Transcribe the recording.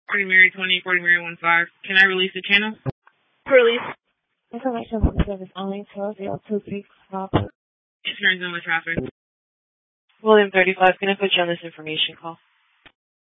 40 Mary 20, 40 Mary 15. Can I release the channel? Release. Information for the service only 12023 stop. It turns in with traffic. William 35, can I put you on this information call?